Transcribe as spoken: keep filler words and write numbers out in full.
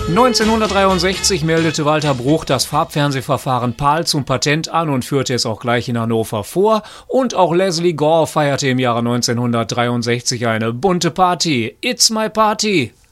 neunzehnhundertdreiundsechzig meldete Walter Bruch das Farbfernsehverfahren PAL zum Patent an und führte es auch gleich in Hannover vor. Und auch Leslie Gore feierte im Jahre neunzehnhundertdreiundsechzig eine bunte Party. It's my party!